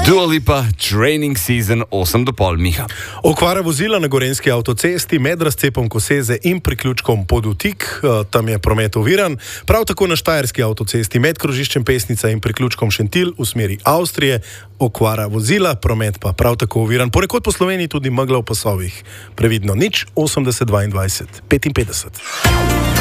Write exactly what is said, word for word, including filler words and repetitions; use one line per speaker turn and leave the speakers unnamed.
Dua Lipa, Training Season osem do pol, Miha.
Okvara vozila na gorenjski avtocesti med razcepom Koseze in priključkom Podutik, tam je promet oviran. Prav tako na štajerski avtocesti med krožiščem Pesnica in priključkom Šentilj v smeri Avstrije, okvara vozila, promet pa prav tako oviran. Ponekod po Sloveniji tudi megla v pasovih. Previdno nič, osemdeset dvaindvajset petinpetdeset.